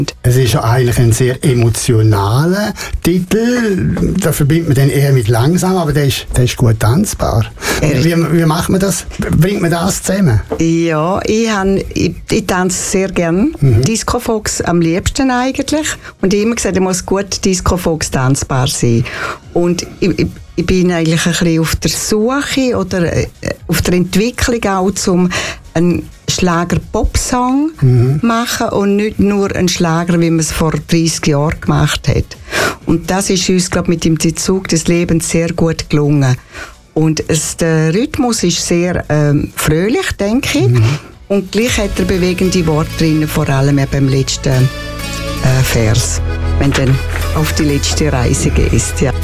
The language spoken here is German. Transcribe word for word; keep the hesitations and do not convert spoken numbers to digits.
Es ist ja eigentlich ein sehr emotionaler Titel. Da verbindet man den eher mit langsam, aber der ist, der ist gut tanzbar. Wie, wie macht man das? Bringt man das zusammen? Ja, ich, ich, ich tanze sehr gern. Mhm. Disco Fox am liebsten eigentlich. Und ich habe immer gesagt, er muss gut Disco Fox tanzbar sein. Und ich, ich, ich bin eigentlich ein bisschen auf der Suche oder äh, auf der Entwicklung auch, um einen Schlager-Pop-Song mhm. machen und nicht nur einen Schlager, wie man es vor dreissig Jahren gemacht hat. Und das ist uns, glaube ich, mit dem Die Zug des Lebens sehr gut gelungen. Und es, der Rhythmus ist sehr ähm, fröhlich, denke ich. Mhm. Und gleich hat er bewegende Worte drin, vor allem eben im letzten äh, Vers, wenn du dann auf die letzte Reise gehst. Ja.